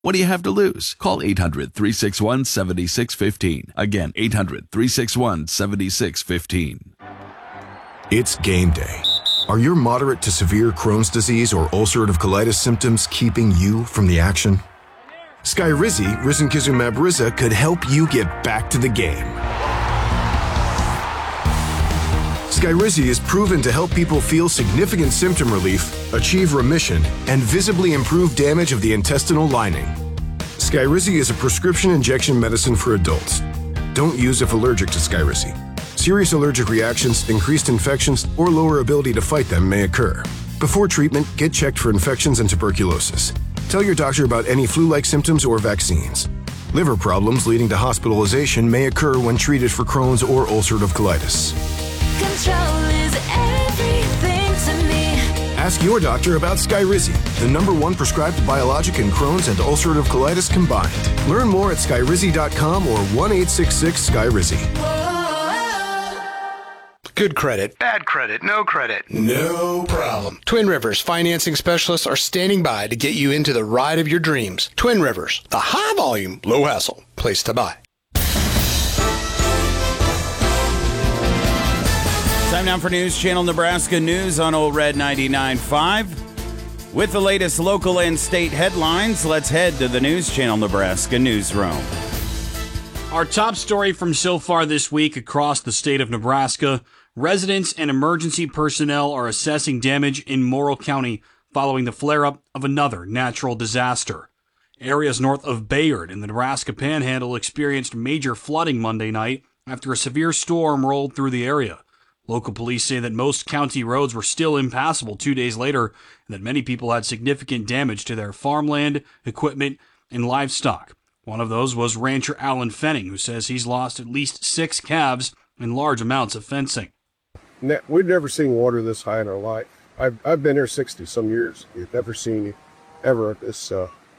What do you have to lose? Call 800-361-7615. Again, 800-361-7615. It's game day. Are your moderate to severe Crohn's disease or ulcerative colitis symptoms keeping you from the action? Skyrizi, risankizumab Riza, could help you get back to the game. Skyrizi is proven to help people feel significant symptom relief, achieve remission, and visibly improve damage of the intestinal lining. Skyrizi is a prescription injection medicine for adults. Don't use if allergic to Skyrizi. Serious allergic reactions, increased infections, or lower ability to fight them may occur. Before treatment, get checked for infections and tuberculosis. Tell your doctor about any flu-like symptoms or vaccines. Liver problems leading to hospitalization may occur when treated for Crohn's or ulcerative colitis. Control is everything to me. Ask your doctor about Skyrizi, the #1 prescribed biologic in Crohn's and ulcerative colitis combined. Learn more at skyrizi.com or 1-866-SKYRIZI. Good credit, bad credit, no credit. No problem. Twin Rivers financing specialists are standing by to get you into the ride of your dreams. Twin Rivers, the high volume, low hassle place to buy. Time now for News Channel Nebraska News on Old Red 99.5. With the latest local and state headlines, let's head to the News Channel Nebraska newsroom. Our top story from so far this week across the state of Nebraska: residents and emergency personnel are assessing damage in Morrill County following the flare-up of another natural disaster. Areas north of Bayard in the Nebraska Panhandle experienced major flooding Monday night after a severe storm rolled through the area. Local police say that most county roads were still impassable 2 days later, and that many people had significant damage to their farmland, equipment, and livestock. One of those was rancher Alan Fenning, who says he's lost at least 6 calves and large amounts of fencing. We've never seen water this high in our life. I've been here 60-some years. We've never seen ever this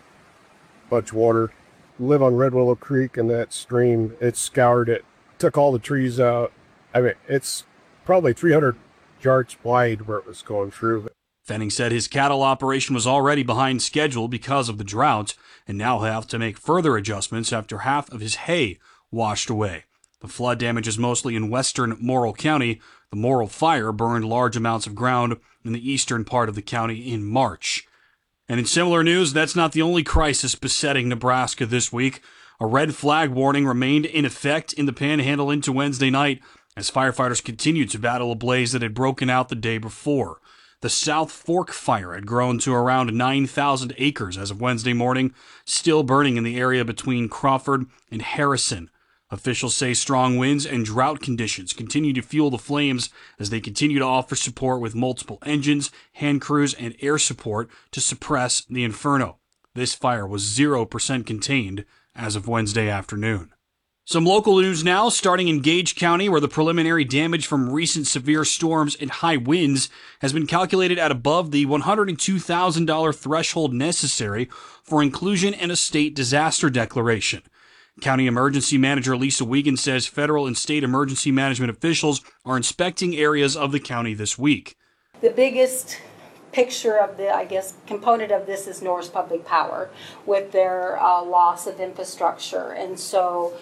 much water. Live on Red Willow Creek, and that stream, it scoured it, took all the trees out. I mean, it's probably 300 yards wide where it was going through. Fenning said his cattle operation was already behind schedule because of the drought, and now he'll have to make further adjustments after half of his hay washed away. The flood damage is mostly in western Morrill County. The Morrill fire burned large amounts of ground in the eastern part of the county in March. And in similar news, that's not the only crisis besetting Nebraska this week. A red flag warning remained in effect in the Panhandle into Wednesday night as firefighters continued to battle a blaze that had broken out the day before. The South Fork fire had grown to around 9,000 acres as of Wednesday morning, still burning in the area between Crawford and Harrison. Officials say strong winds and drought conditions continue to fuel the flames as they continue to offer support with multiple engines, hand crews, and air support to suppress the inferno. This fire was 0% contained as of Wednesday afternoon. Some local news now, starting in Gage County, where the preliminary damage from recent severe storms and high winds has been calculated at above the $102,000 threshold necessary for inclusion in a state disaster declaration. County Emergency Manager Lisa Wiegand says federal and state emergency management officials are inspecting areas of the county this week. The biggest picture of the, component of this is Norris Public Power with their loss of infrastructure. And so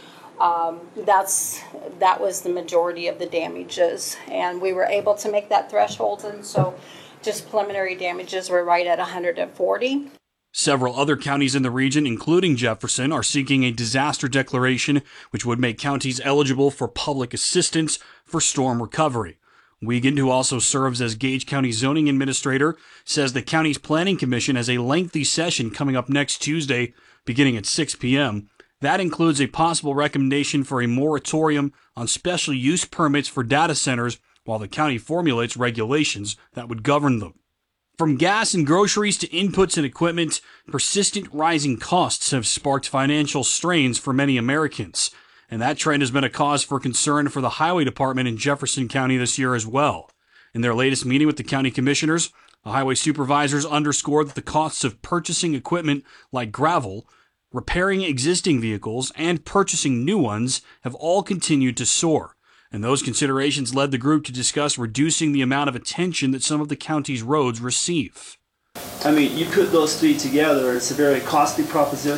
that was the majority of the damages, and we were able to make that threshold, and so just preliminary damages were right at 140. Several other counties in the region, including Jefferson, are seeking a disaster declaration which would make counties eligible for public assistance for storm recovery. Wiegand, who also serves as Gage County Zoning Administrator, says the county's Planning Commission has a lengthy session coming up next Tuesday, beginning at 6 p.m., That includes a possible recommendation for a moratorium on special use permits for data centers while the county formulates regulations that would govern them. From gas and groceries to inputs and equipment, persistent rising costs have sparked financial strains for many Americans, and that trend has been a cause for concern for the Highway Department in Jefferson County this year as well. In their latest meeting with the county commissioners, the highway supervisors underscored that the costs of purchasing equipment like gravel, repairing existing vehicles, and purchasing new ones have all continued to soar, and those considerations led the group to discuss reducing the amount of attention that some of the county's roads receive. I mean, you put those three together, it's a very costly proposition.